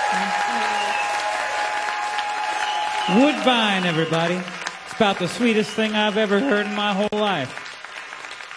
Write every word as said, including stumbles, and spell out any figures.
Woodbine, everybody. It's about the sweetest thing I've ever heard in my whole life.